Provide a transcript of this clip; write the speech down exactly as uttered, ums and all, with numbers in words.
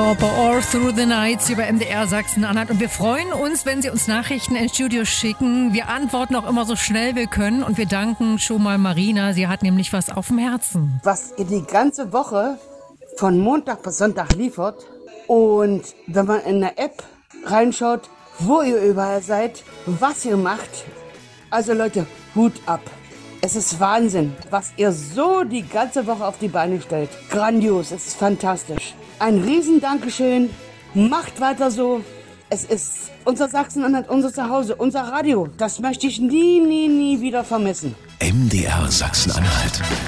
Lauper, All Through the Nights über M D R Sachsen-Anhalt. Und wir freuen uns, wenn Sie uns Nachrichten ins Studio schicken. Wir antworten auch immer so schnell wir können. Und wir danken schon mal Marina. Sie hat nämlich was auf dem Herzen. Was ihr die ganze Woche von Montag bis Sonntag liefert. Und wenn man in der App reinschaut, wo ihr überall seid, was ihr macht. Also Leute, Hut ab. Es ist Wahnsinn, was ihr so die ganze Woche auf die Beine stellt. Grandios, es ist fantastisch. Ein riesen Dankeschön. Macht weiter so. Es ist unser Sachsen-Anhalt, unser Zuhause, unser Radio. Das möchte ich nie, nie, nie wieder vermissen. M D R Sachsen-Anhalt.